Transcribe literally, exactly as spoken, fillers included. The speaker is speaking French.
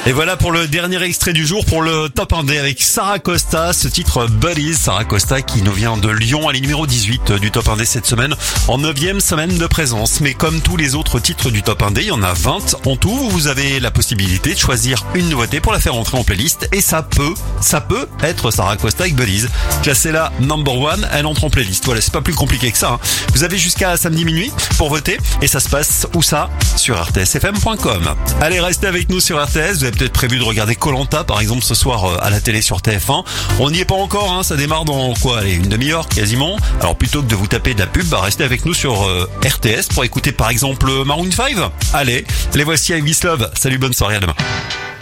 Et voilà pour le dernier extrait du jour, pour le top un D avec Sarah Costa, ce titre Buddies. Sarah Costa qui nous vient de Lyon, elle est numéro dix-huit du top un D cette semaine, en neuvième semaine de présence. Mais comme tous les autres titres du top un D, il y en a vingt en tout. Vous avez la possibilité de choisir une nouveauté pour la faire entrer en playlist. Et ça peut, ça peut être Sarah Costa avec Buddies. Classée là, number one, elle entre en playlist. Voilà, c'est pas plus compliqué que ça, hein. Vous avez jusqu'à samedi minuit pour voter. Et ça se passe où ça? Sur r t s f m point com. Allez, restez avec nous sur R T S. Vous avez peut-être prévu de regarder Koh Lanta par exemple ce soir à la télé sur T F un. On n'y est pas encore, hein, ça démarre dans quoi, allez, une demi-heure quasiment. Alors plutôt que de vous taper de la pub, bah restez avec nous sur euh, R T S pour écouter par exemple Maroon five. Allez, les voici avec This Love. Salut, bonne soirée, à demain.